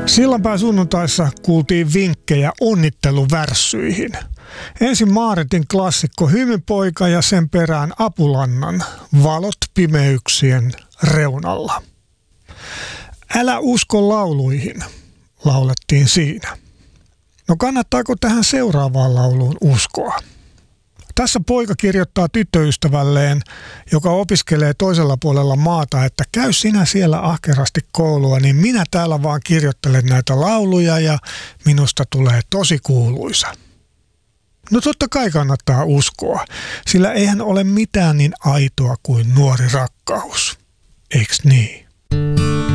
Sillanpään sunnuntaissa kuultiin vinkkejä onnitteluvärssyihin. Ensin Maaretin klassikko Hymypoika ja sen perään Apulannan Valot pimeyksien reunalla. Älä usko lauluihin, laulettiin siinä. No kannattaako tähän seuraavaan lauluun uskoa? Tässä poika kirjoittaa tyttöystävälleen, joka opiskelee toisella puolella maata, että käy sinä siellä ahkerasti koulua, niin minä täällä vaan kirjoittelen näitä lauluja ja minusta tulee tosi kuuluisa. No totta kai kannattaa uskoa, sillä eihän ole mitään niin aitoa kuin nuori rakkaus. Eiks niin?